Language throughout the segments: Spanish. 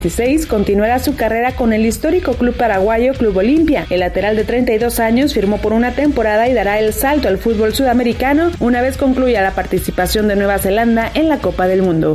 2016 continuará su carrera con el histórico club paraguayo Club Olimpia. El lateral de 32 años firmó por una temporada y dará el salto al fútbol sudamericano una vez concluya la participación de Nueva Zelanda en la Copa del Mundo.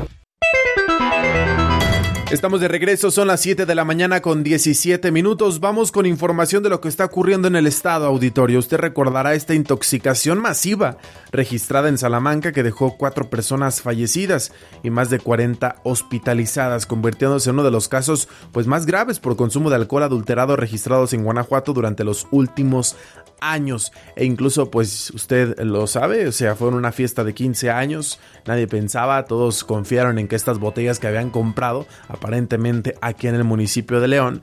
Estamos de regreso, son las 7 de la mañana con 17 minutos. Vamos con información de lo que está ocurriendo en el estado, auditorio. Usted recordará esta intoxicación masiva registrada en Salamanca que dejó 4 personas fallecidas y más de 40 hospitalizadas, convirtiéndose en uno de los casos más graves por consumo de alcohol adulterado registrados en Guanajuato durante los últimos años. E incluso, usted lo sabe, fue en una fiesta de 15 años, nadie pensaba, todos confiaron en que estas botellas que habían comprado, aparentemente aquí en el municipio de León,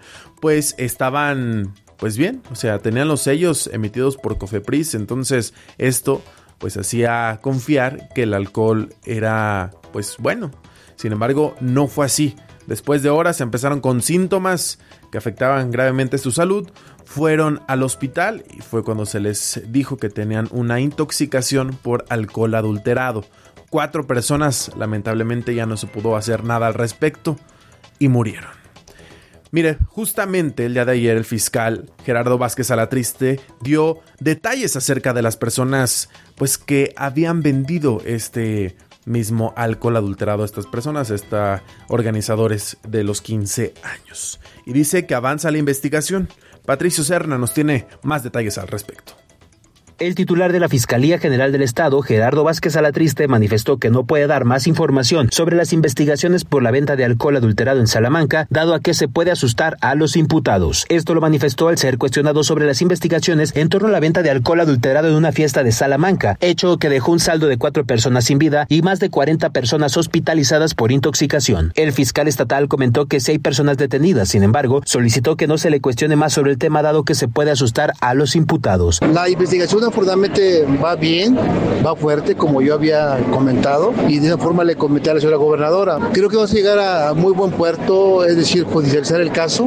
estaban bien, tenían los sellos emitidos por Cofepris. Entonces esto hacía confiar que el alcohol era bueno. Sin embargo, no fue así. Después de horas empezaron con síntomas que afectaban gravemente su salud, fueron al hospital y fue cuando se les dijo que tenían una intoxicación por alcohol adulterado. 4 personas, lamentablemente, ya no se pudo hacer nada al respecto y murieron. Mire, justamente el día de ayer el fiscal Gerardo Vázquez Alatriste dio detalles acerca de las personas que habían vendido este mismo alcohol adulterado a estas personas, organizadores de los 15 años. Y dice que avanza la investigación. Patricio Serna nos tiene más detalles al respecto. El titular de la Fiscalía General del Estado, Gerardo Vázquez Alatriste, manifestó que no puede dar más información sobre las investigaciones por la venta de alcohol adulterado en Salamanca, dado a que se puede asustar a los imputados. Esto lo manifestó al ser cuestionado sobre las investigaciones en torno a la venta de alcohol adulterado en una fiesta de Salamanca, hecho que dejó un saldo de 4 personas sin vida y más de 40 personas hospitalizadas por intoxicación. El fiscal estatal comentó que 6 personas detenidas, sin embargo, solicitó que no se le cuestione más sobre el tema, dado que se puede asustar a los imputados. La investigación afortunadamente va bien, va fuerte, como yo había comentado, y de esa forma le comenté a la señora gobernadora. Creo que vamos a llegar a muy buen puerto, es decir, judicializar el caso,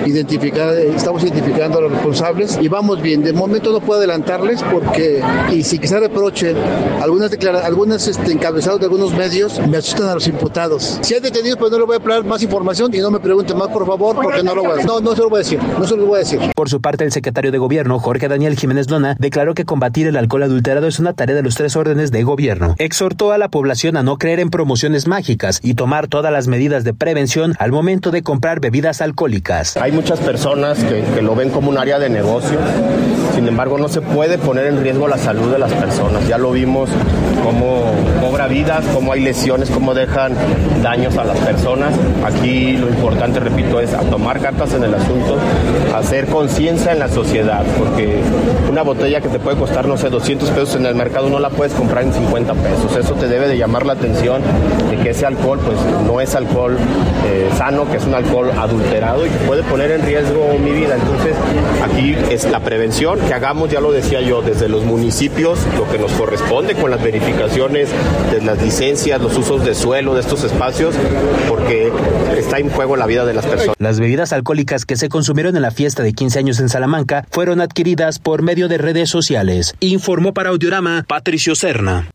estamos identificando a los responsables y vamos bien. De momento no puedo adelantarles porque, y sin que se reprochen, algunos encabezados de algunos medios me asustan a los imputados. Si hay detenidos, pues no les voy a hablar más información y no me pregunten más, por favor, porque no lo voy a decir. No se lo voy a decir. Por su parte, el secretario de Gobierno, Jorge Daniel Jiménez Lona, declaró que combatir el alcohol adulterado es una tarea de los 3 órdenes de gobierno. Exhortó a la población a no creer en promociones mágicas y tomar todas las medidas de prevención al momento de comprar bebidas alcohólicas. Hay muchas personas que lo ven como un área de negocio, sin embargo no se puede poner en riesgo la salud de las personas. Ya lo vimos cómo cobra vidas, cómo hay lesiones, cómo dejan daños a las personas. Aquí lo importante, repito, es a tomar cartas en el asunto, hacer conciencia en la sociedad, porque una botella que te puede costar, 200 pesos en el mercado, no la puedes comprar en 50 pesos. Eso te debe de llamar la atención de que ese alcohol no es alcohol sano, que es un alcohol adulterado y que puede poner en riesgo mi vida. Entonces aquí es la prevención que hagamos, ya lo decía yo, desde los municipios, lo que nos corresponde con las verificaciones de las licencias, los usos de suelo de estos espacios, porque está en juego la vida de las personas. Las bebidas alcohólicas que se consumieron en la fiesta de 15 años en Salamanca fueron adquiridas por medio de redes sociales. Informó para Audiorama Patricio Serna.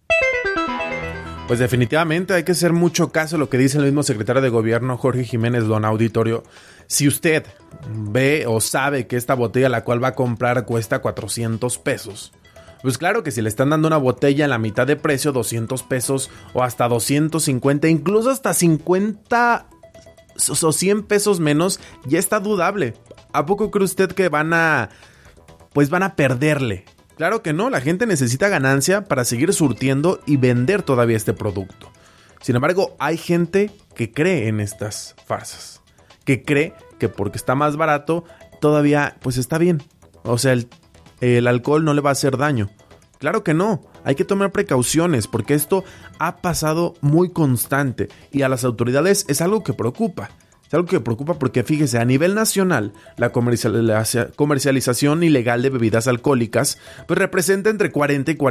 Pues definitivamente hay que hacer mucho caso a lo que dice el mismo secretario de Gobierno, Jorge Jiménez Lona, auditorio. Si usted ve o sabe que esta botella la cual va a comprar cuesta 400 pesos, pues claro que si le están dando una botella en la mitad de precio, 200 pesos o hasta 250, incluso hasta 50 o 100 pesos menos, ya está dudable. ¿A poco cree usted que van a perderle? Claro que no, la gente necesita ganancia para seguir surtiendo y vender todavía este producto. Sin embargo, hay gente que cree en estas farsas, que cree que porque está más barato, todavía está bien. O sea, el alcohol no le va a hacer daño. Claro que no, hay que tomar precauciones porque esto ha pasado muy constante y a las autoridades es algo que preocupa. Es algo que preocupa porque, fíjese, a nivel nacional, la comercialización ilegal de bebidas alcohólicas representa entre 30 y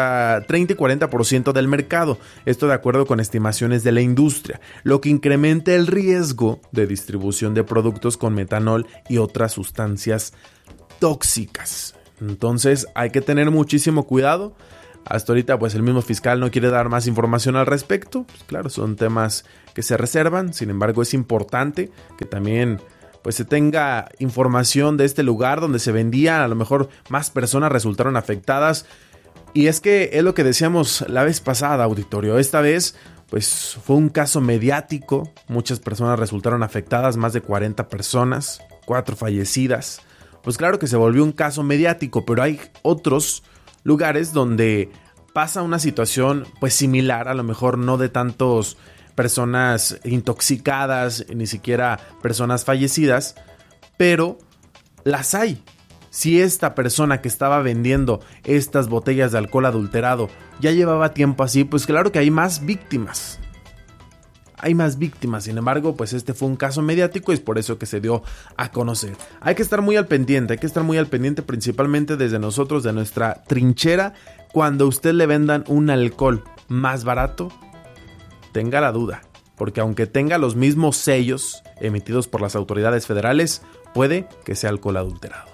40% del mercado. Esto de acuerdo con estimaciones de la industria, lo que incrementa el riesgo de distribución de productos con metanol y otras sustancias tóxicas. Entonces hay que tener muchísimo cuidado. Hasta ahorita pues el mismo fiscal no quiere dar más información al respecto. Pues claro, son temas que se reservan, sin embargo es importante que también pues se tenga información de este lugar donde se vendía, a lo mejor más personas resultaron afectadas. Y es que es lo que decíamos la vez pasada, auditorio, esta vez pues fue un caso mediático, muchas personas resultaron afectadas, más de 40 personas, 4 fallecidas. Pues claro que se volvió un caso mediático, pero hay otros lugares donde pasa una situación pues similar, a lo mejor no de tantos personas intoxicadas, ni siquiera personas fallecidas, pero las hay. Si esta persona que estaba vendiendo estas botellas de alcohol adulterado ya llevaba tiempo así, pues claro que hay más víctimas. Hay más víctimas, sin embargo, pues este fue un caso mediático y es por eso que se dio a conocer. Hay que estar muy al pendiente, principalmente desde nosotros, de nuestra trinchera. Cuando a usted le vendan un alcohol más barato, tenga la duda, porque aunque tenga los mismos sellos emitidos por las autoridades federales, puede que sea alcohol adulterado.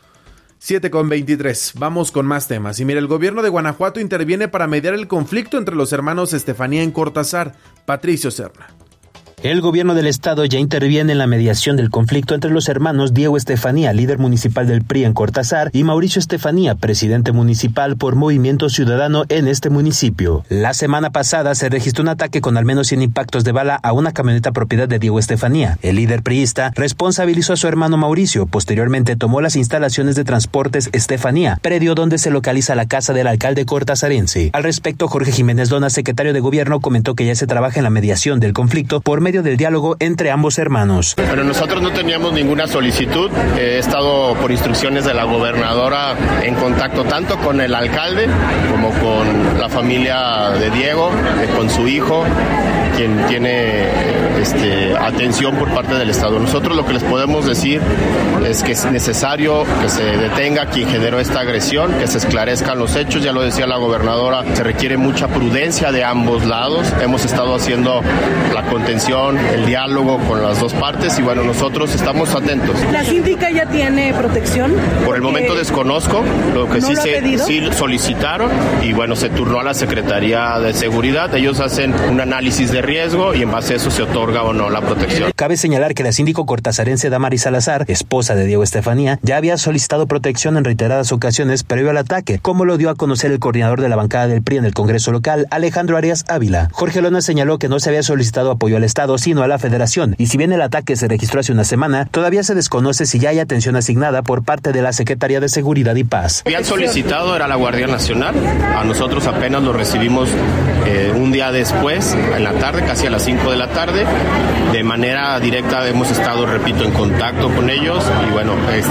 7:23, vamos con más temas. Y mira, el gobierno de Guanajuato interviene para mediar el conflicto entre los hermanos Estefanía en Cortázar. Patricio Serna. El gobierno del estado ya interviene en la mediación del conflicto entre los hermanos Diego Estefanía, líder municipal del PRI en Cortázar, y Mauricio Estefanía, presidente municipal por Movimiento Ciudadano en este municipio. La semana pasada se registró un ataque con al menos 100 impactos de bala a una camioneta propiedad de Diego Estefanía. El líder priista responsabilizó a su hermano Mauricio. Posteriormente tomó las instalaciones de Transportes Estefanía, predio donde se localiza la casa del alcalde cortazarense. Al respecto, Jorge Jiménez Lona, secretario de Gobierno, comentó que ya se trabaja en la mediación del conflicto por medio del diálogo entre ambos hermanos. Pero nosotros no teníamos ninguna solicitud. He estado por instrucciones de la gobernadora en contacto tanto con el alcalde como con la familia de Diego, con su hijo, quien tiene atención por parte del Estado. Nosotros lo que les podemos decir es que es necesario que se detenga quien generó esta agresión, que se esclarezcan los hechos. Ya lo decía la gobernadora, se requiere mucha prudencia de ambos lados. Hemos estado haciendo la contención, el diálogo con las dos partes y bueno, nosotros estamos atentos. ¿La síndica ya tiene protección? Por el momento desconozco, lo que sí solicitaron y bueno, se turnó a la Secretaría de Seguridad. Ellos hacen un análisis de riesgo y en base a eso se otorga o no la protección. Cabe señalar que la síndico cortazarense Damaris Salazar, esposa de Diego Estefanía, ya había solicitado protección en reiteradas ocasiones previo al ataque, como lo dio a conocer el coordinador de la bancada del PRI en el Congreso local, Alejandro Arias Ávila. Jorge Lona señaló que no se había solicitado apoyo al Estado, sino a la Federación, y si bien el ataque se registró hace una semana, todavía se desconoce si ya hay atención asignada por parte de la Secretaría de Seguridad y Paz. Habían solicitado, era la Guardia Nacional, a nosotros apenas lo recibimos un día después, en la tarde, casi a las 5 de la tarde, de manera directa hemos estado, repito, en contacto con ellos y bueno,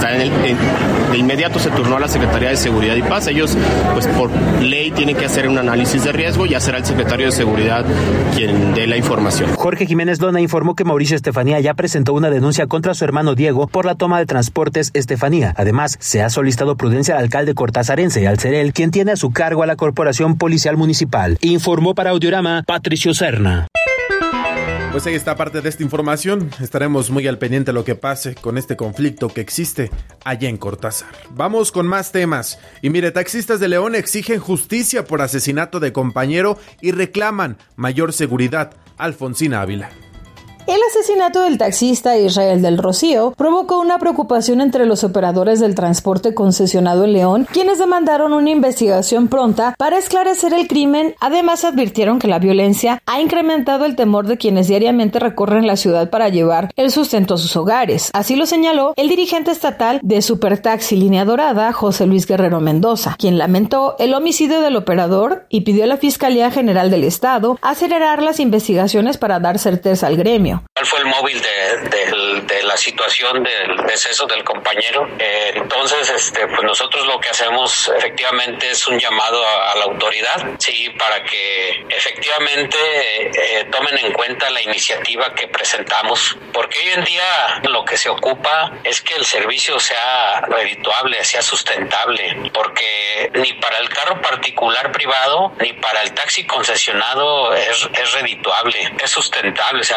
de inmediato se turnó a la Secretaría de Seguridad y Paz. Ellos, pues por ley, tienen que hacer un análisis de riesgo y ya será el secretario de Seguridad quien dé la información. Jorge Jiménez Lona informó que Mauricio Estefanía ya presentó una denuncia contra su hermano Diego por la toma de Transportes Estefanía. Además, se ha solicitado prudencia al alcalde cortazarense, al ser él quien tiene a su cargo a la Corporación Policial Municipal. Informó para Audiorama Patricio Serna. Pues ahí está parte de esta información. Estaremos muy al pendiente de lo que pase con este conflicto que existe allá en Cortázar. Vamos con más temas. Y mire, taxistas de León exigen justicia por asesinato de compañero y reclaman mayor seguridad. Alfonsina Ávila. El asesinato del taxista Israel del Rocío provocó una preocupación entre los operadores del transporte concesionado en León, quienes demandaron una investigación pronta para esclarecer el crimen. Además, advirtieron que la violencia ha incrementado el temor de quienes diariamente recorren la ciudad para llevar el sustento a sus hogares. Así lo señaló el dirigente estatal de Supertaxi Línea Dorada, José Luis Guerrero Mendoza, quien lamentó el homicidio del operador y pidió a la Fiscalía General del Estado acelerar las investigaciones para dar certeza al gremio. ¿Cuál fue el móvil de la situación del deceso del compañero? Entonces, pues nosotros lo que hacemos efectivamente es un llamado a la autoridad, sí, para que efectivamente tomen en cuenta la iniciativa que presentamos, porque hoy en día lo que se ocupa es que el servicio sea redituable, sea sustentable, porque ni para el carro particular privado ni para el taxi concesionado es redituable, es sustentable. O sea, nos preocupa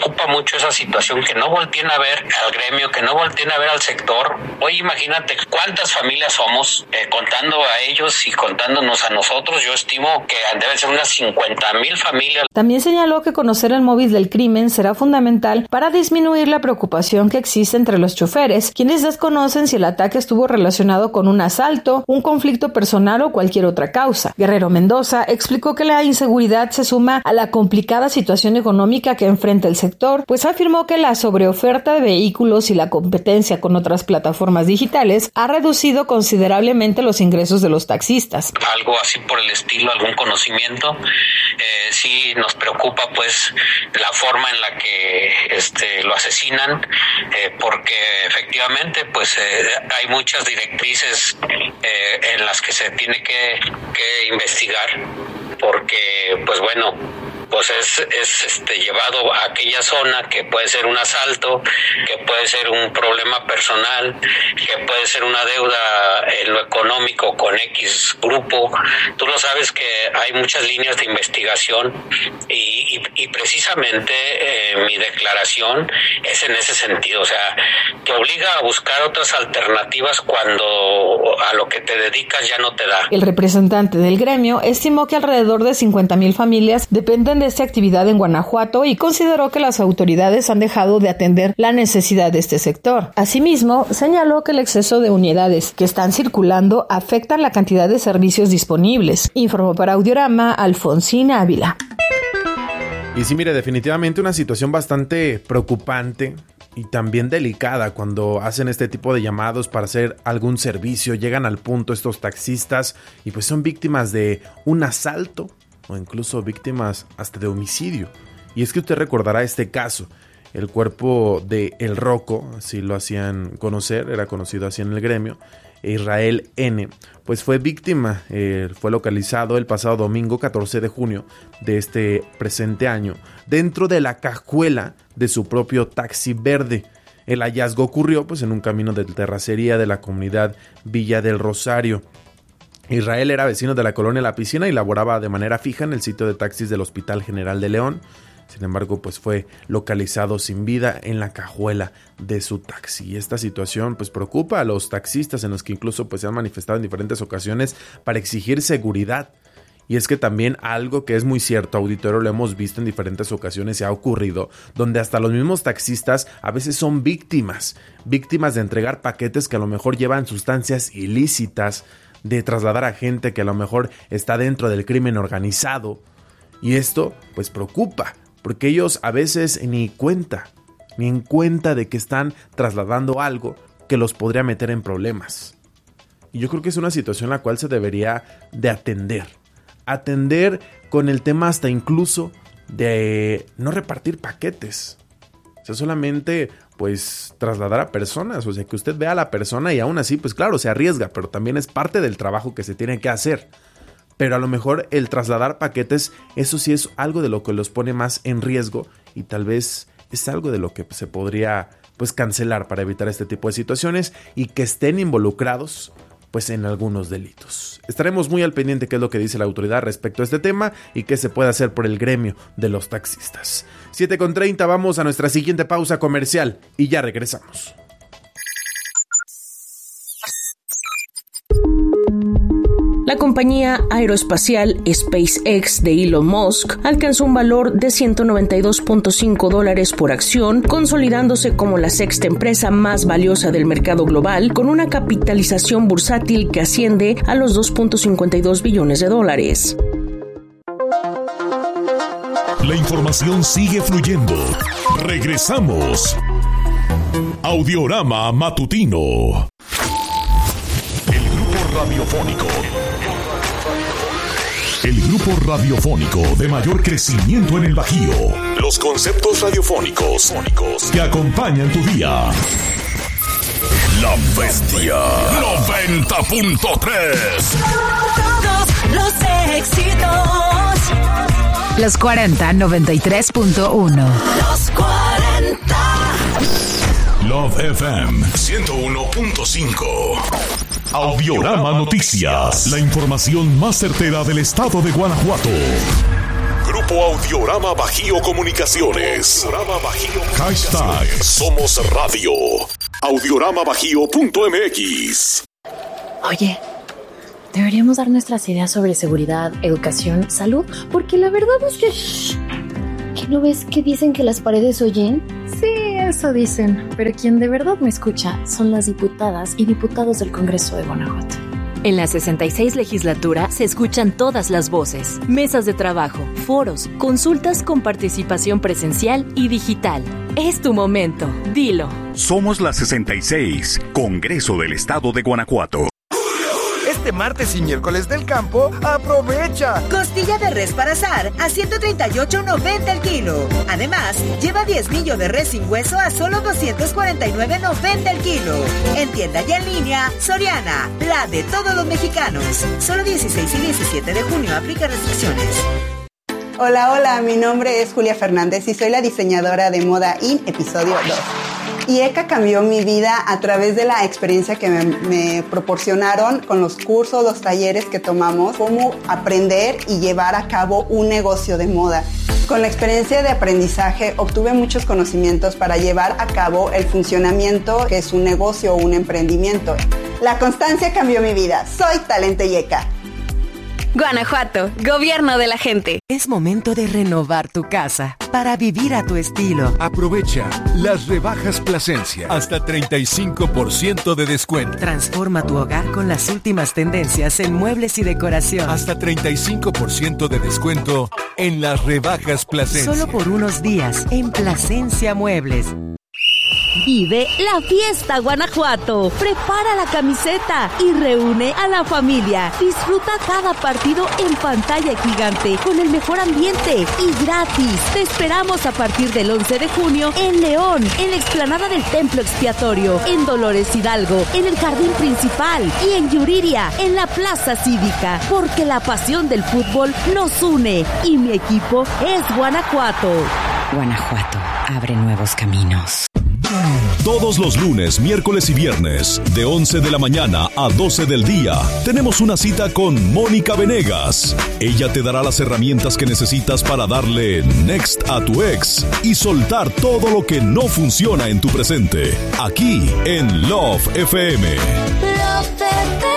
preocupa mucho esa situación, que no volteen a ver al gremio, que no volteen a ver al sector. Hoy imagínate cuántas familias somos, contando a ellos y contándonos a nosotros. Yo estimo que deben ser unas 50,000 familias. También señaló que conocer el móvil del crimen será fundamental para disminuir la preocupación que existe entre los choferes, quienes desconocen si el ataque estuvo relacionado con un asalto, un conflicto personal o cualquier otra causa. Guerrero Mendoza explicó que la inseguridad se suma a la complicada situación económica que enfrenta el sector, pues afirmó que la sobreoferta de vehículos y la competencia con otras plataformas digitales ha reducido considerablemente los ingresos de los taxistas. Algo así por el estilo, algún conocimiento. Sí nos preocupa pues la forma en la que lo asesinan, porque efectivamente pues hay muchas directrices en las que se tiene que investigar, porque pues bueno, pues es llevado a aquella zona que puede ser un asalto, que puede ser un problema personal, que puede ser una deuda en lo económico con X grupo. Tú lo sabes que hay muchas líneas de investigación y precisamente mi declaración es en ese sentido, o sea, te obliga a buscar otras alternativas cuando a lo que te dedicas ya no te da. El representante del gremio estimó que alrededor de 50,000 familias dependen de esta actividad en Guanajuato y consideró que las autoridades han dejado de atender la necesidad de este sector. Asimismo, señaló que el exceso de unidades que están circulando afectan la cantidad de servicios disponibles. Informó para Audiorama Alfonsina Ávila. Y sí, mire, definitivamente una situación bastante preocupante y también delicada cuando hacen este tipo de llamados para hacer algún servicio. Llegan al punto estos taxistas y pues son víctimas de un asalto o incluso víctimas hasta de homicidio. Y es que usted recordará este caso. El cuerpo de El Roco, así lo hacían conocer, era conocido así en el gremio, Israel N., pues fue víctima, fue localizado el pasado domingo 14 de junio de este presente año, dentro de la cajuela de su propio taxi verde. El hallazgo ocurrió pues en un camino de terracería de la comunidad Villa del Rosario. Israel era vecino de la colonia La Piscina y laboraba de manera fija en el sitio de taxis del Hospital General de León. Sin embargo, pues fue localizado sin vida en la cajuela de su taxi. Y esta situación pues preocupa a los taxistas, en los que incluso pues se han manifestado en diferentes ocasiones para exigir seguridad. Y es que también algo que es muy cierto, auditorio, lo hemos visto en diferentes ocasiones y ha ocurrido, donde hasta los mismos taxistas a veces son víctimas de entregar paquetes que a lo mejor llevan sustancias ilícitas, de trasladar a gente que a lo mejor está dentro del crimen organizado. Y esto pues preocupa, porque ellos a veces ni en cuenta de que están trasladando algo que los podría meter en problemas. Y yo creo que es una situación la cual se debería de atender con el tema hasta incluso de no repartir paquetes. O sea, solamente pues trasladar a personas, o sea, que usted vea a la persona y aún así, pues claro, se arriesga, pero también es parte del trabajo que se tiene que hacer. Pero a lo mejor el trasladar paquetes, eso sí es algo de lo que los pone más en riesgo y tal vez es algo de lo que se podría pues cancelar para evitar este tipo de situaciones y que estén involucrados pues en algunos delitos. Estaremos muy al pendiente qué es lo que dice la autoridad respecto a este tema y qué se puede hacer por el gremio de los taxistas. 7:30, vamos a nuestra siguiente pausa comercial y ya regresamos. La compañía aeroespacial SpaceX de Elon Musk alcanzó un valor de $192.5 por acción, consolidándose como la sexta empresa más valiosa del mercado global, con una capitalización bursátil que asciende a los $2.52 billones. La información sigue fluyendo. Regresamos. Audiorama Matutino. El grupo radiofónico de mayor crecimiento en el Bajío. Los conceptos radiofónicos que acompañan tu día. La Bestia 90.3. Todos los éxitos. Los 40 93.1. Los 40. Love FM 101.5. Audiorama Noticias. La información más certera del estado de Guanajuato. Grupo o Audiorama Bajío Comunicaciones. Hashtag Somos Radio. AudioramaBajío.mx. Oye, deberíamos dar nuestras ideas sobre seguridad, educación, salud, porque la verdad es que... ¿Que no ves que dicen que las paredes oyen? Sí, eso dicen, pero quien de verdad me escucha son las diputadas y diputados del Congreso de Guanajuato. En la 66 legislatura se escuchan todas las voces, mesas de trabajo, foros, consultas con participación presencial y digital. Es tu momento, dilo. Somos la 66, Congreso del Estado de Guanajuato. Este martes y miércoles del campo, ¡aprovecha! Costilla de res para asar a $138.90 el kilo. Además, lleva 10 millo de res sin hueso a solo $249.90 el kilo. En tienda y en línea, Soriana, la de todos los mexicanos. Solo 16 y 17 de junio aplica restricciones. Hola, mi nombre es Julia Fernández y soy la diseñadora de Moda In Episodio 2. IECA cambió mi vida a través de la experiencia que me proporcionaron con los cursos, los talleres que tomamos, cómo aprender y llevar a cabo un negocio de moda. Con la experiencia de aprendizaje obtuve muchos conocimientos para llevar a cabo el funcionamiento que es un negocio o un emprendimiento. La constancia cambió mi vida. Soy Talento IECA. Guanajuato, gobierno de la gente. Es momento de renovar tu casa para vivir a tu estilo. Aprovecha las rebajas Plasencia. Hasta 35% de descuento. Transforma tu hogar con las últimas tendencias en muebles y decoración. Hasta 35% de descuento en las rebajas Plasencia. Solo por unos días en Plasencia Muebles. Vive la fiesta Guanajuato. Prepara la camiseta y reúne a la familia. Disfruta cada partido en pantalla gigante con el mejor ambiente y gratis. Te esperamos a partir del 11 de junio en León, en la explanada del Templo Expiatorio, en Dolores Hidalgo, en el Jardín Principal y en Yuriria, en la Plaza Cívica. Porque la pasión del fútbol nos une y mi equipo es Guanajuato. Guanajuato abre nuevos caminos. Todos los lunes, miércoles y viernes, de 11 de la mañana a 12 del día, tenemos una cita con Mónica Venegas. Ella te dará las herramientas que necesitas para darle next a tu ex y soltar todo lo que no funciona en tu presente. Aquí en Love FM. Love FM.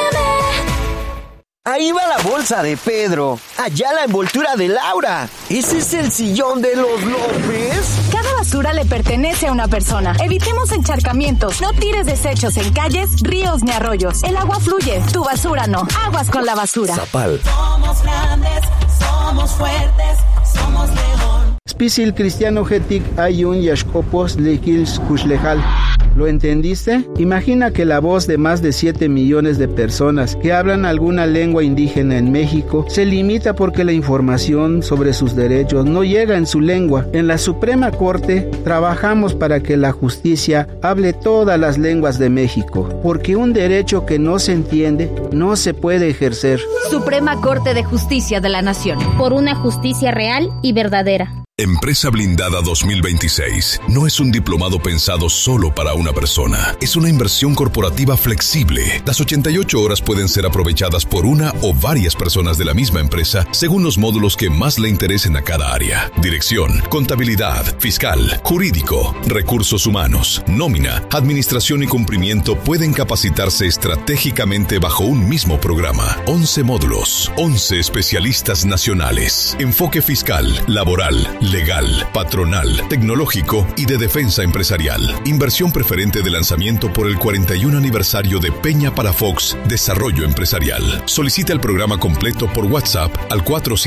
Ahí va la bolsa de Pedro. Allá la envoltura de Laura. ¿Ese es el sillón de los López? Cada basura le pertenece a una persona. Evitemos encharcamientos. No tires desechos en calles, ríos ni arroyos. El agua fluye. Tu basura no. Aguas con la basura. Zapal. Somos grandes, somos fuertes, somos León. Spisil cristiano getic ayun yashkopos lekils kushlejal. ¿Lo entendiste? Imagina que la voz de más de 7 millones de personas que hablan alguna lengua indígena en México se limita porque la información sobre sus derechos no llega en su lengua. En la Suprema Corte trabajamos para que la justicia hable todas las lenguas de México, porque un derecho que no se entiende no se puede ejercer. Suprema Corte de Justicia de la Nación. Por una justicia real y verdadera. Empresa Blindada 2026 no es un diplomado pensado solo para una persona. Es una inversión corporativa flexible. Las 88 horas pueden ser aprovechadas por una o varias personas de la misma empresa según los módulos que más le interesen a cada área. Dirección, contabilidad, fiscal, jurídico, recursos humanos, nómina, administración y cumplimiento pueden capacitarse estratégicamente bajo un mismo programa. 11 módulos, 11 especialistas nacionales. Enfoque fiscal, laboral, legal, patronal, tecnológico y de defensa empresarial. Inversión preferente de lanzamiento por el 41 aniversario de Peña para Fox Desarrollo Empresarial. Solicita el programa completo por WhatsApp al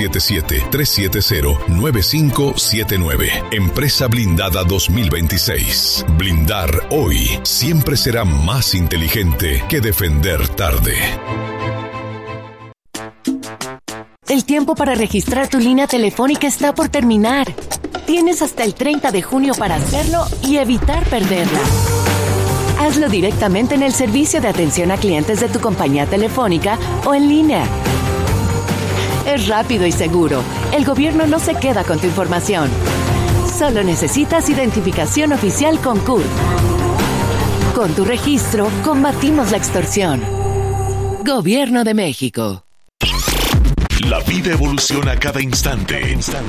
477-370-9579. Empresa Blindada 2026. Blindar hoy siempre será más inteligente que defender tarde. El tiempo para registrar tu línea telefónica está por terminar. Tienes hasta el 30 de junio para hacerlo y evitar perderla. Hazlo directamente en el servicio de atención a clientes de tu compañía telefónica o en línea. Es rápido y seguro. El gobierno no se queda con tu información. Solo necesitas identificación oficial con CURP. Con tu registro, combatimos la extorsión. Gobierno de México. La vida evoluciona cada instante.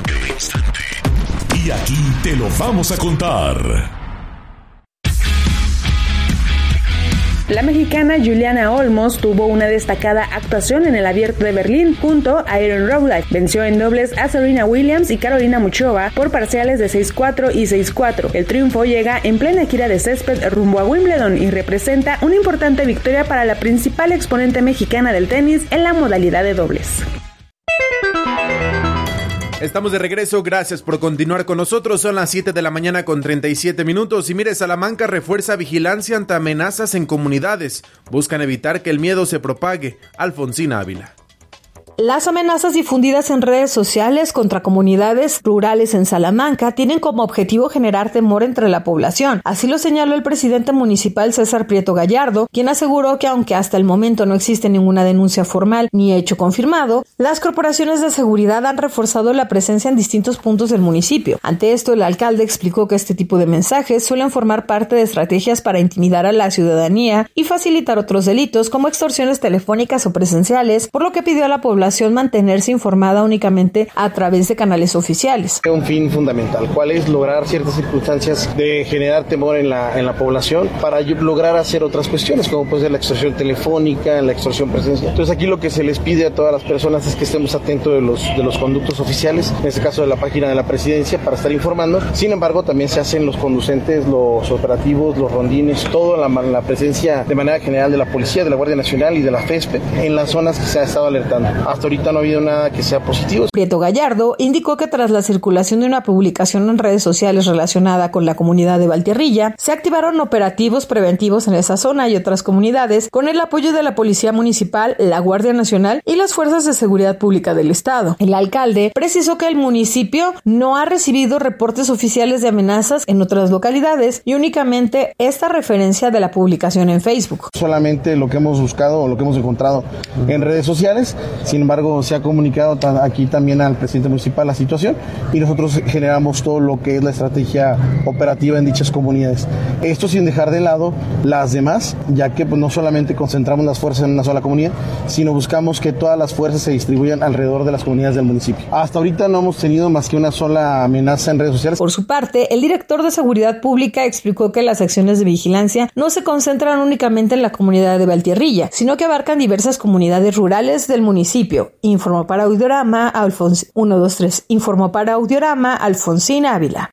Y aquí te lo vamos a contar. La mexicana Juliana Olmos tuvo una destacada actuación en el Abierto de Berlín junto a Erin Rowland. Venció en dobles a Serena Williams y Carolina Muchova por parciales de 6-4 y 6-4. El triunfo llega en plena gira de césped rumbo a Wimbledon y representa una importante victoria para la principal exponente mexicana del tenis en la modalidad de dobles. Estamos de regreso, gracias por continuar con nosotros. Son las 7 de la mañana con 37 minutos. Y mire, Salamanca refuerza vigilancia ante amenazas en comunidades. Buscan evitar que el miedo se propague. Alfonsina Ávila. Las amenazas difundidas en redes sociales contra comunidades rurales en Salamanca tienen como objetivo generar temor entre la población. Así lo señaló el presidente municipal César Prieto Gallardo, quien aseguró que aunque hasta el momento no existe ninguna denuncia formal ni hecho confirmado, las corporaciones de seguridad han reforzado la presencia en distintos puntos del municipio. Ante esto, el alcalde explicó que este tipo de mensajes suelen formar parte de estrategias para intimidar a la ciudadanía y facilitar otros delitos como extorsiones telefónicas o presenciales, por lo que pidió a la población mantenerse informada únicamente a través de canales oficiales. Un fin fundamental, ¿cuál es? Lograr ciertas circunstancias de generar temor en la población para lograr hacer otras cuestiones, como puede ser la extorsión telefónica, la extorsión presencial. Entonces aquí lo que se les pide a todas las personas es que estemos atentos de los conductos oficiales, en este caso de la página de la presidencia, para estar informando. Sin embargo, también se hacen los conducentes, los operativos, los rondines, toda la presencia de manera general de la policía, de la Guardia Nacional y de la FESPE en las zonas que se ha estado alertando. Hasta ahorita no ha habido nada que sea positivo. Prieto Gallardo indicó que tras la circulación de una publicación en redes sociales relacionada con la comunidad de Valtierrilla, se activaron operativos preventivos en esa zona y otras comunidades con el apoyo de la Policía Municipal, la Guardia Nacional y las Fuerzas de Seguridad Pública del Estado. El alcalde precisó que el municipio no ha recibido reportes oficiales de amenazas en otras localidades y únicamente esta referencia de la publicación en Facebook. Solamente lo que hemos buscado o lo que hemos encontrado en redes sociales. Sin embargo, se ha comunicado aquí también al presidente municipal la situación y nosotros generamos todo lo que es la estrategia operativa en dichas comunidades. Esto sin dejar de lado las demás, ya que pues, no solamente concentramos las fuerzas en una sola comunidad, sino buscamos que todas las fuerzas se distribuyan alrededor de las comunidades del municipio. Hasta ahorita no hemos tenido más que una sola amenaza en redes sociales. Por su parte, el director de Seguridad Pública explicó que las acciones de vigilancia no se concentran únicamente en la comunidad de Valtierrilla, sino que abarcan diversas comunidades rurales del municipio. Informó para Audiorama Alfonsina Ávila.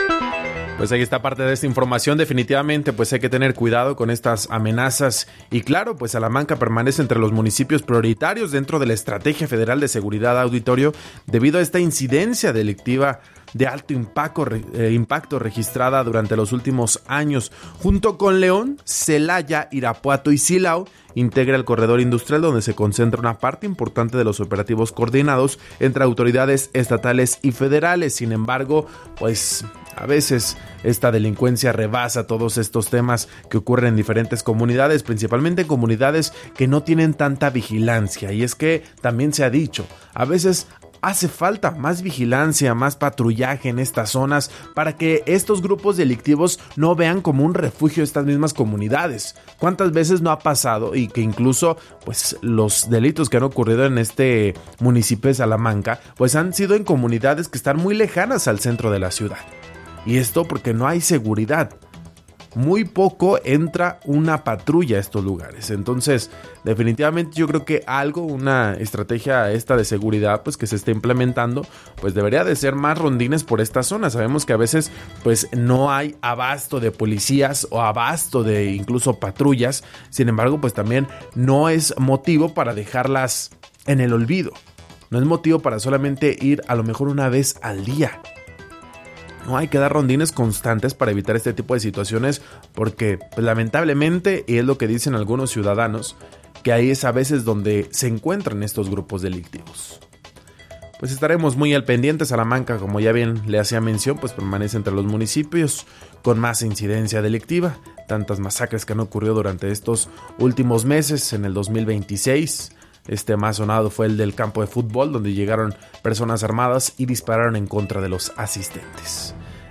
Pues ahí está parte de esta información. Definitivamente pues hay que tener cuidado con estas amenazas y claro, pues Salamanca permanece entre los municipios prioritarios dentro de la Estrategia Federal de Seguridad, auditorio, debido a esta incidencia delictiva de alto impacto registrada durante los últimos años. Junto con León, Celaya, Irapuato y Silao, integra el corredor industrial donde se concentra una parte importante de los operativos coordinados entre autoridades estatales y federales. Sin embargo, pues a veces esta delincuencia rebasa todos estos temas que ocurren en diferentes comunidades, principalmente en comunidades que no tienen tanta vigilancia. Y es que también se ha dicho, a veces hace falta más vigilancia, más patrullaje en estas zonas para que estos grupos delictivos no vean como un refugio estas mismas comunidades. ¿Cuántas veces no ha pasado y que incluso pues los delitos que han ocurrido en este municipio de Salamanca pues han sido en comunidades que están muy lejanas al centro de la ciudad? Y esto porque no hay seguridad. Muy poco entra una patrulla a estos lugares. Entonces, definitivamente yo creo que una estrategia esta de seguridad pues que se está implementando, pues debería de ser más rondines por esta zona. Sabemos que a veces pues no hay abasto de policías o abasto de incluso patrullas. Sin embargo, pues también no es motivo para dejarlas en el olvido. No es motivo para solamente ir a lo mejor una vez al día. No, hay que dar rondines constantes para evitar este tipo de situaciones porque pues, lamentablemente, y es lo que dicen algunos ciudadanos, que ahí es a veces donde se encuentran estos grupos delictivos. Pues estaremos muy al pendiente. Salamanca, como ya bien le hacía mención, pues permanece entre los municipios con más incidencia delictiva. Tantas masacres que han ocurrido durante estos últimos meses. En el 2026, más sonado fue el del campo de fútbol, donde llegaron personas armadas y dispararon en contra de los asistentes.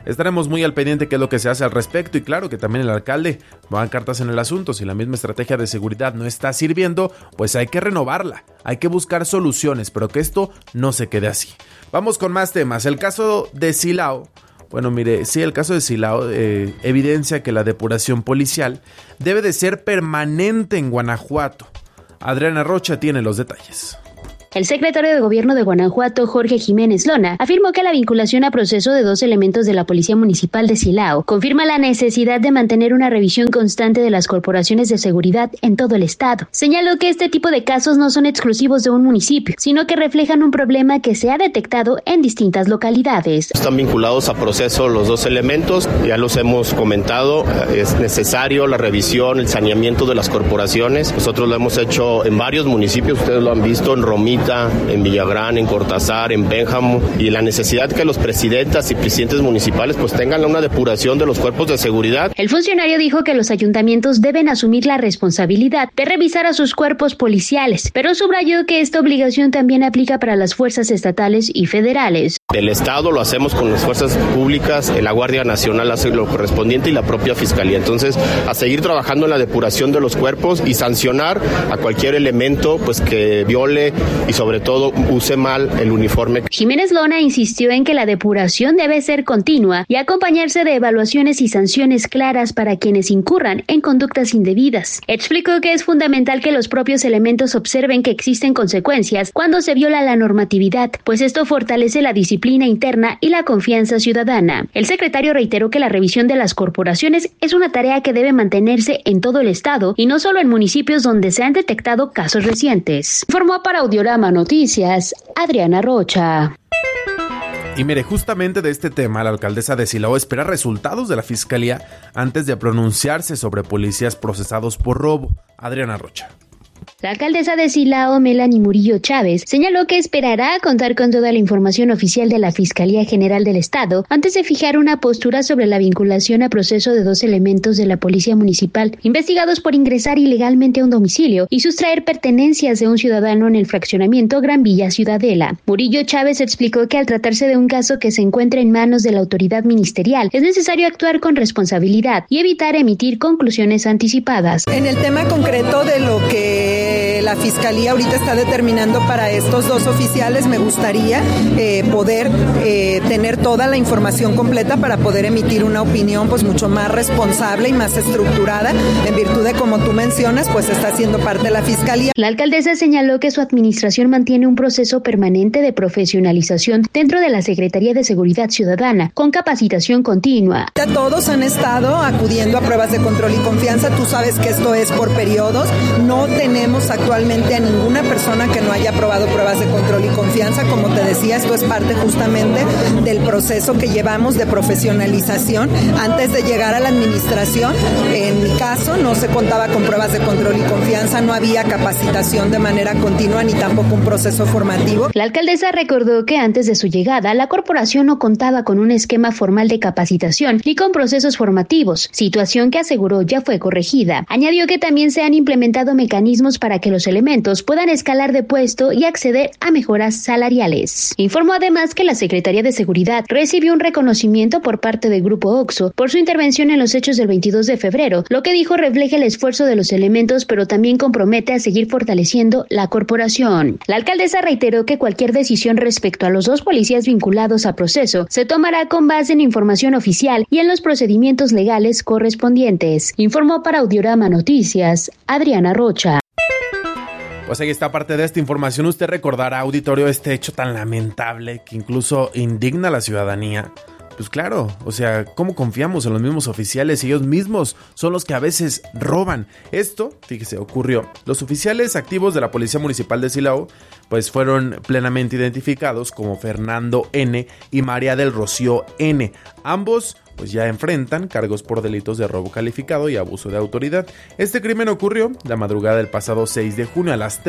Estaremos muy al pendiente qué es lo que se hace al respecto y claro que también el alcalde va a dar cartas en el asunto. Si la misma estrategia de seguridad no está sirviendo, pues hay que renovarla, hay que buscar soluciones, pero que esto no se quede así. Vamos con más temas. El caso de Silao. Bueno, mire, sí, el caso de Silao evidencia que la depuración policial debe de ser permanente en Guanajuato. Adriana Rocha tiene los detalles. El secretario de Gobierno de Guanajuato, Jorge Jiménez Lona, afirmó que la vinculación a proceso de 2 elementos de la Policía Municipal de Silao confirma la necesidad de mantener una revisión constante de las corporaciones de seguridad en todo el estado. Señaló que este tipo de casos no son exclusivos de un municipio, sino que reflejan un problema que se ha detectado en distintas localidades. Están vinculados a proceso los 2 elementos, ya los hemos comentado, es necesario la revisión, el saneamiento de las corporaciones. Nosotros lo hemos hecho en varios municipios, ustedes lo han visto, en Romita, en Villagrán, en Cortázar, en Pénjamo, y la necesidad que los presidentas y presidentes municipales pues tengan una depuración de los cuerpos de seguridad. El funcionario dijo que los ayuntamientos deben asumir la responsabilidad de revisar a sus cuerpos policiales, pero subrayó que esta obligación también aplica para las fuerzas estatales y federales. Del Estado lo hacemos con las fuerzas públicas, la Guardia Nacional hace lo correspondiente y la propia Fiscalía. Entonces, a seguir trabajando en la depuración de los cuerpos y sancionar a cualquier elemento pues que viole y sobre todo use mal el uniforme. Jiménez Lona insistió en que la depuración debe ser continua y acompañarse de evaluaciones y sanciones claras para quienes incurran en conductas indebidas. Explicó que es fundamental que los propios elementos observen que existen consecuencias cuando se viola la normatividad, pues esto fortalece la disciplina interna y la confianza ciudadana. El secretario reiteró que la revisión de las corporaciones es una tarea que debe mantenerse en todo el estado y no solo en municipios donde se han detectado casos recientes. Informó para Audiorama Noticias, Adriana Rocha. Y mire, justamente de este tema, la alcaldesa de Silao espera resultados de la fiscalía antes de pronunciarse sobre policías procesados por robo. Adriana Rocha. La alcaldesa de Silao, Melanie Murillo Chávez, señaló que esperará contar con toda la información oficial de la Fiscalía General del Estado antes de fijar una postura sobre la vinculación a proceso de 2 elementos de la Policía Municipal investigados por ingresar ilegalmente a un domicilio y sustraer pertenencias de un ciudadano en el fraccionamiento Gran Villa Ciudadela. Murillo Chávez explicó que al tratarse de un caso que se encuentra en manos de la autoridad ministerial, es necesario actuar con responsabilidad y evitar emitir conclusiones anticipadas. En el tema concreto de lo que la Fiscalía ahorita está determinando para estos 2 oficiales, me gustaría poder tener toda la información completa para poder emitir una opinión pues mucho más responsable y más estructurada, en virtud de, como tú mencionas, pues está siendo parte de la Fiscalía. La alcaldesa señaló que su administración mantiene un proceso permanente de profesionalización dentro de la Secretaría de Seguridad Ciudadana, con capacitación continua. Todos han estado acudiendo a pruebas de control y confianza, tú sabes que esto es por periodos, no tenemos actualmente a ninguna persona que no haya aprobado pruebas de control y confianza. Como te decía, esto es parte justamente del proceso que llevamos de profesionalización antes de llegar a la administración. En mi caso no se contaba con pruebas de control y confianza, no había capacitación de manera continua ni tampoco un proceso formativo. La alcaldesa recordó que antes de su llegada la corporación no contaba con un esquema formal de capacitación ni con procesos formativos, situación que aseguró ya fue corregida. Añadió que también se han implementado mecanismos para que los elementos puedan escalar de puesto y acceder a mejoras salariales. Informó además que la Secretaría de Seguridad recibió un reconocimiento por parte del Grupo OXXO por su intervención en los hechos del 22 de febrero, lo que dijo refleja el esfuerzo de los elementos, pero también compromete a seguir fortaleciendo la corporación. La alcaldesa reiteró que cualquier decisión respecto a los 2 policías vinculados a proceso se tomará con base en información oficial y en los procedimientos legales correspondientes. Informó para Audiorama Noticias, Adriana Rocha. Pues ahí está parte de esta información. Usted recordará, auditorio, este hecho tan lamentable que incluso indigna a la ciudadanía. Pues claro, o sea, ¿cómo confiamos en los mismos oficiales? Ellos mismos son los que a veces roban. Esto, fíjese, ocurrió. Los oficiales activos de la Policía Municipal de Silao, pues fueron plenamente identificados como Fernando N. y María del Rocío N. Ambos pues ya enfrentan cargos por delitos de robo calificado y abuso de autoridad. Este crimen ocurrió la madrugada del pasado 6 de junio a las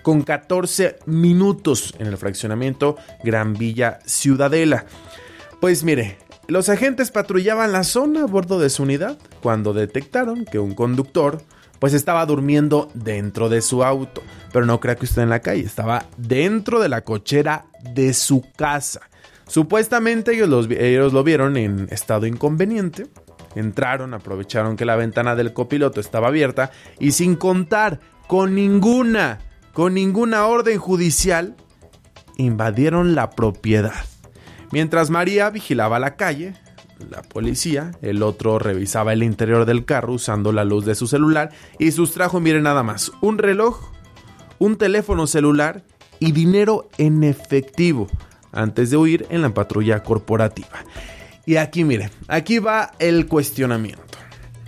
3:14 en el fraccionamiento Gran Villa Ciudadela. Pues mire, los agentes patrullaban la zona a bordo de su unidad cuando detectaron que un conductor pues estaba durmiendo dentro de su auto. Pero no crea que usted en la calle, estaba dentro de la cochera de su casa. Supuestamente ellos lo vieron en estado inconveniente. Entraron, aprovecharon que la ventana del copiloto estaba abierta y sin contar con ninguna orden judicial, invadieron la propiedad. Mientras María vigilaba la calle, la policía, el otro revisaba el interior del carro usando la luz de su celular y sustrajo, miren nada más, un reloj, un teléfono celular y dinero en efectivo antes de huir en la patrulla corporativa. Y aquí, miren, aquí va el cuestionamiento.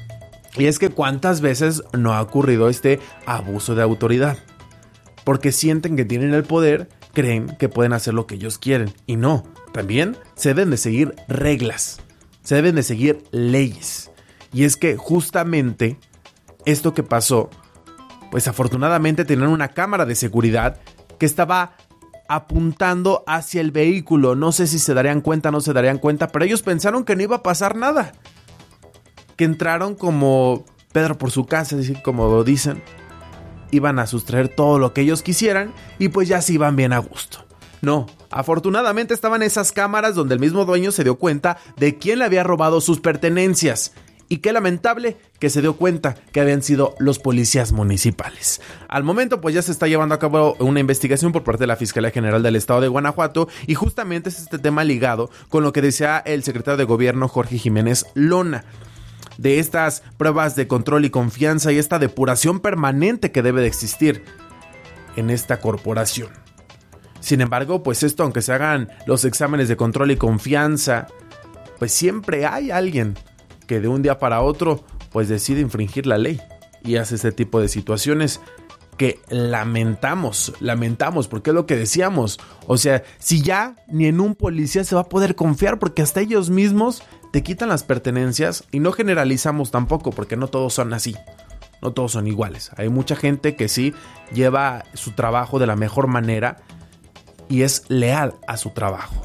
Y es que ¿cuántas veces no ha ocurrido este abuso de autoridad? Porque sienten que tienen el poder, creen que pueden hacer lo que ellos quieren. Y no, también se deben de seguir reglas, se deben de seguir leyes. Y es que justamente esto que pasó, pues afortunadamente tenían una cámara de seguridad que estaba apuntando hacia el vehículo. No sé si se darían cuenta o no se darían cuenta, pero ellos pensaron que no iba a pasar nada. Que entraron como Pedro por su casa, así como dicen. Iban a sustraer todo lo que ellos quisieran y pues ya se iban bien a gusto. No, afortunadamente estaban esas cámaras donde el mismo dueño se dio cuenta de quién le había robado sus pertenencias. Y qué lamentable que se dio cuenta que habían sido los policías municipales. Al momento pues ya se está llevando a cabo una investigación por parte de la Fiscalía General del Estado de Guanajuato y justamente es este tema ligado con lo que decía el secretario de Gobierno Jorge Jiménez Lona, de estas pruebas de control y confianza y esta depuración permanente que debe de existir en esta corporación. Sin embargo, pues esto, aunque se hagan los exámenes de control y confianza, pues siempre hay alguien que de un día para otro pues decide infringir la ley y hace este tipo de situaciones que lamentamos, porque es lo que decíamos. O sea, si ya ni en un policía se va a poder confiar, porque hasta ellos mismos te quitan las pertenencias, y no generalizamos tampoco, porque no todos son así, no todos son iguales. Hay mucha gente que sí lleva su trabajo de la mejor manera y es leal a su trabajo.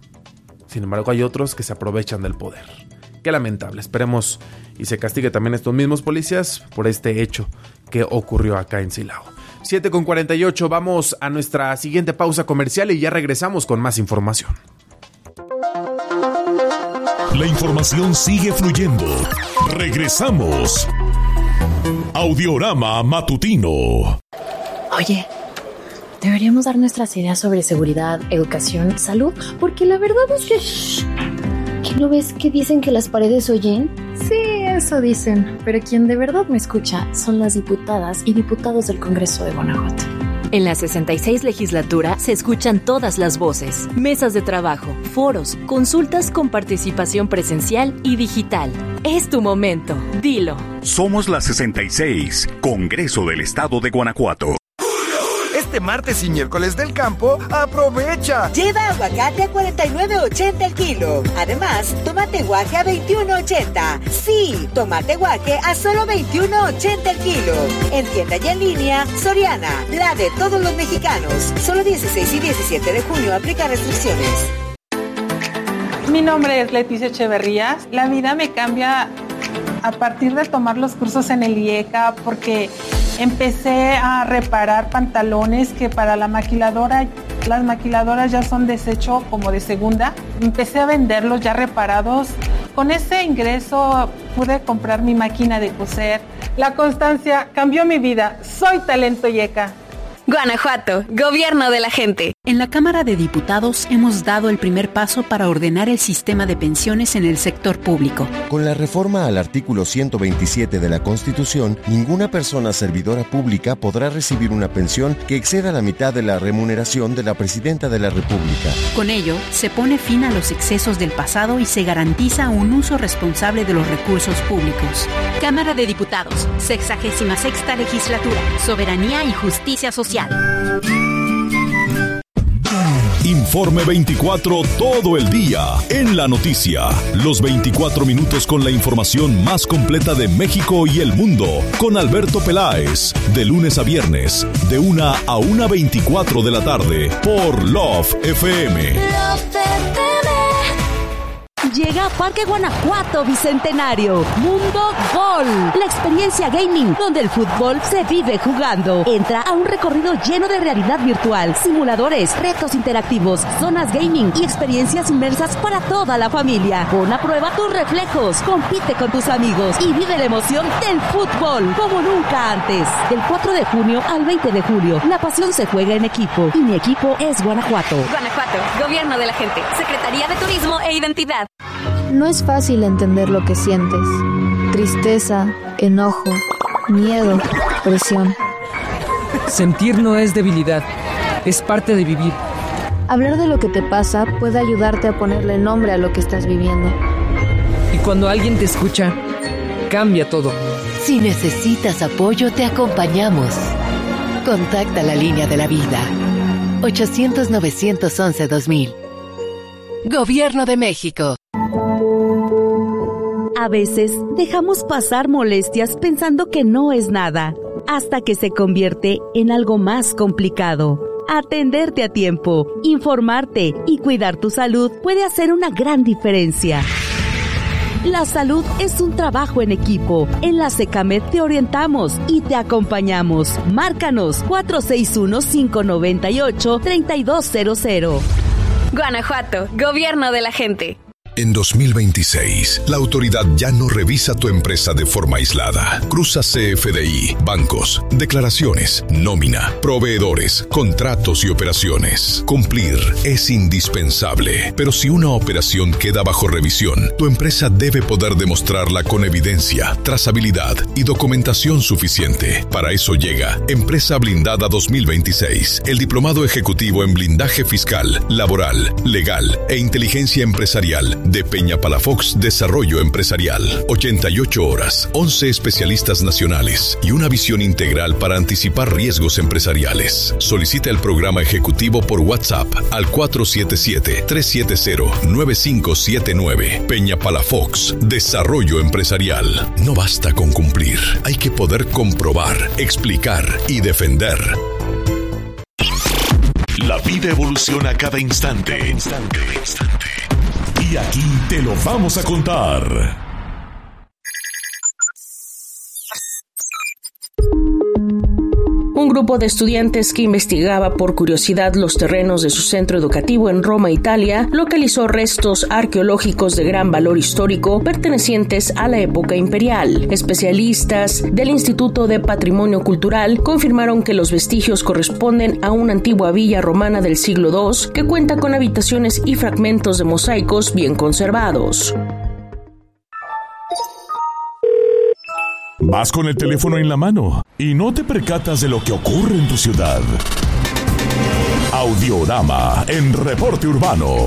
Sin embargo, hay otros que se aprovechan del poder. Qué lamentable, esperemos y se castigue también a estos mismos policías por este hecho que ocurrió acá en Silao. 7:48, vamos a nuestra siguiente pausa comercial y ya regresamos con más información. La información sigue fluyendo. Regresamos. Audiorama Matutino. Oye, deberíamos dar nuestras ideas sobre seguridad, educación, salud, porque la verdad es que... ¿Qué no ves que dicen que las paredes oyen? Sí, eso dicen, pero quien de verdad me escucha son las diputadas y diputados del Congreso de Guanajuato. En la 66 legislatura se escuchan todas las voces, mesas de trabajo, foros, consultas con participación presencial y digital. Es tu momento, dilo. Somos la 66, Congreso del Estado de Guanajuato. Este martes y miércoles del campo, ¡aprovecha! Lleva aguacate a 49.80 el kilo. Además, tomate guaje a 21.80. Sí, tomate guaje a solo 21.80 el kilo. En tienda y en línea, Soriana, la de todos los mexicanos. Solo 16 y 17 de junio aplica restricciones. Mi nombre es Leticia Echeverría. La vida me cambia a partir de tomar los cursos en el IECA, porque empecé a reparar pantalones que para la maquiladora, las maquiladoras ya son desecho como de segunda. Empecé a venderlos ya reparados. Con ese ingreso pude comprar mi máquina de coser. La constancia cambió mi vida. Soy Talento IECA. Guanajuato, gobierno de la gente. En la Cámara de Diputados hemos dado el primer paso para ordenar el sistema de pensiones en el sector público. Con la reforma al artículo 127 de la Constitución, ninguna persona servidora pública podrá recibir una pensión que exceda la mitad de la remuneración de la Presidenta de la República. Con ello, se pone fin a los excesos del pasado y se garantiza un uso responsable de los recursos públicos. Cámara de Diputados, 66ª legislatura, soberanía y justicia social. Informe 24 todo el día en la noticia. Los 24 minutos con la información más completa de México y el mundo. Con Alberto Peláez. De lunes a viernes, de 1 a 1:24 de la tarde. Por Love FM. Love FM. Llega a Parque Guanajuato Bicentenario, Mundo Gol, la experiencia gaming donde el fútbol se vive jugando. Entra a un recorrido lleno de realidad virtual, simuladores, retos interactivos, zonas gaming y experiencias inmersas para toda la familia. Pon a prueba tus reflejos, compite con tus amigos y vive la emoción del fútbol como nunca antes. Del 4 de junio al 20 de julio, la pasión se juega en equipo y mi equipo es Guanajuato. Guanajuato, Gobierno de la Gente, Secretaría de Turismo e Identidad. No es fácil entender lo que sientes. Tristeza, enojo, miedo, presión. Sentir no es debilidad, es parte de vivir. Hablar de lo que te pasa puede ayudarte a ponerle nombre a lo que estás viviendo. Y cuando alguien te escucha, cambia todo. Si necesitas apoyo, te acompañamos. Contacta la línea de la vida. 800-911-2000. Gobierno de México. A veces dejamos pasar molestias pensando que no es nada, hasta que se convierte en algo más complicado. Atenderte a tiempo, informarte y cuidar tu salud puede hacer una gran diferencia. La salud es un trabajo en equipo. En la SECAMED te orientamos y te acompañamos. Márcanos 461-598-3200. Guanajuato, Gobierno de la Gente. En 2026, la autoridad ya no revisa tu empresa de forma aislada. Cruza CFDI, bancos, declaraciones, nómina, proveedores, contratos y operaciones. Cumplir es indispensable, pero si una operación queda bajo revisión, tu empresa debe poder demostrarla con evidencia, trazabilidad y documentación suficiente. Para eso llega Empresa Blindada 2026, el diplomado ejecutivo en blindaje fiscal, laboral, legal e inteligencia empresarial de Peña Palafox Desarrollo Empresarial. 88 horas, 11 especialistas nacionales y una visión integral para anticipar riesgos empresariales. Solicita el programa ejecutivo por WhatsApp al 477-370-9579. Peña Palafox Desarrollo Empresarial. No basta con cumplir, hay que poder comprobar, explicar y defender. La vida evoluciona cada instante. Y aquí te lo vamos a contar. Un grupo de estudiantes que investigaba por curiosidad los terrenos de su centro educativo en Roma, Italia, localizó restos arqueológicos de gran valor histórico pertenecientes a la época imperial. Especialistas del Instituto de Patrimonio Cultural confirmaron que los vestigios corresponden a una antigua villa romana del siglo II que cuenta con habitaciones y fragmentos de mosaicos bien conservados. Vas con el teléfono en la mano y no te percatas de lo que ocurre en tu ciudad. Audiorama en Reporte Urbano.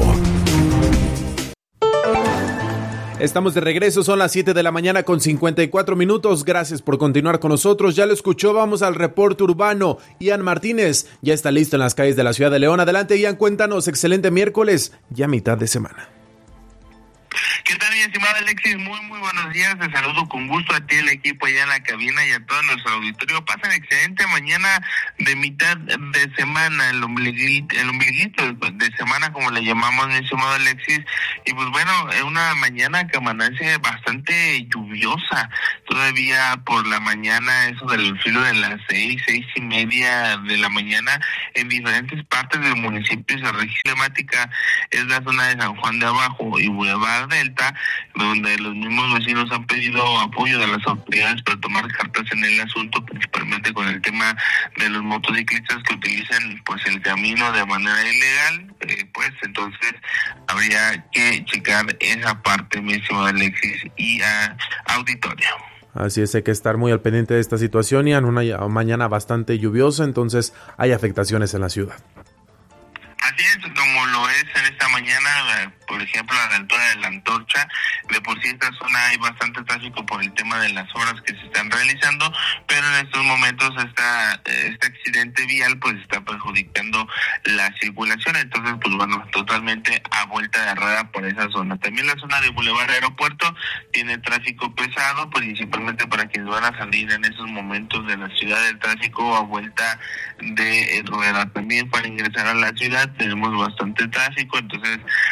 Estamos de regreso, son las 7 de la mañana con 54 minutos. Gracias por continuar con nosotros. Ya lo escuchó, vamos al reporte urbano. Ian Martínez ya está listo en las calles de la ciudad de León. Adelante, Ian, cuéntanos. Excelente miércoles, ya mitad de semana. ¿Qué tal, mi estimado Alexis? Muy buenos días. Te saludo con gusto a ti, el equipo allá en la cabina y a todo nuestro auditorio. Pasan excelente mañana de mitad de semana, el ombliguito de semana, como le llamamos, mi estimado Alexis. Y pues bueno, es una mañana que amanece bastante lluviosa. Todavía por la mañana, eso del filo de las 6:30 de la mañana, en diferentes partes del municipio se registra climática. Es la zona de San Juan de Abajo y Boulevard Delta, donde los mismos vecinos han pedido apoyo de las autoridades para tomar cartas en el asunto, principalmente con el tema de los motociclistas que utilizan pues el camino de manera ilegal. Pues entonces habría que checar esa parte, mi estimado Alexis y auditorio. Así es, hay que estar muy al pendiente de esta situación y en una mañana bastante lluviosa, entonces hay afectaciones en la ciudad. Así es, como lo es en esta mañana, por ejemplo, a la altura de la Antorcha, de por sí esta zona hay bastante tráfico por el tema de las obras que se están realizando, pero en estos momentos este accidente vial pues está perjudicando la circulación, entonces pues bueno, totalmente a vuelta de rueda por esa zona. También la zona de Boulevard Aeropuerto tiene tráfico pesado, principalmente para quienes van a salir en esos momentos de la ciudad, del tráfico a vuelta de rueda. También para ingresar a la ciudad tenemos bastante tráfico, entonces hay que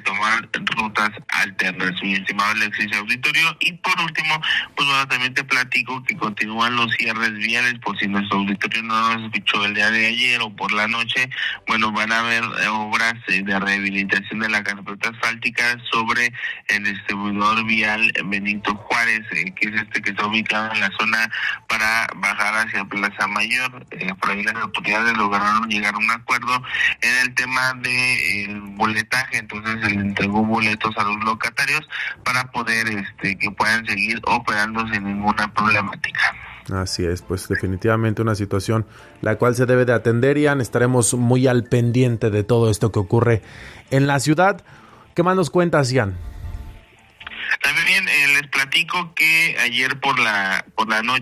tomar rutas alternas, mi estimado Alexis Auditorio. Y por último, pues bueno, también te platico que continúan los cierres viales, por si nuestro auditorio no nos escuchó el día de ayer o por la noche. Bueno, van a haber obras de rehabilitación de la carpeta asfáltica sobre el distribuidor vial Benito Juárez, que es que está ubicado en la zona para bajar hacia Plaza Mayor. Por ahí las autoridades lograron llegar a un acuerdo en el tema del boletaje, entonces se le entregó boletos a los locatarios para poder que puedan seguir operando sin ninguna problemática. Así es, pues definitivamente una situación la cual se debe de atender, Ian. Estaremos muy al pendiente de todo esto que ocurre en la ciudad. ¿Qué más nos cuentas, Ian? También les platico que ayer por la noche